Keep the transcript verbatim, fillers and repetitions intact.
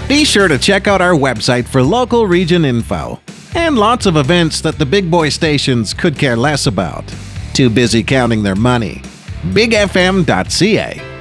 Be sure to check out our website for local region info and lots of events that the big boy stations could care less about. Too busy counting their money. big f m dot c a